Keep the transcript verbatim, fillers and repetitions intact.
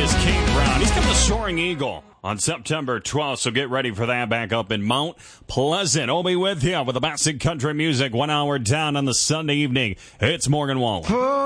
is Kate Brown. He's coming to Soaring Eagle on September twelfth, so get ready for that back up in Mount Pleasant. I'll be with you with the best in country music one hour down on the Sunday evening. It's Morgan Wallen.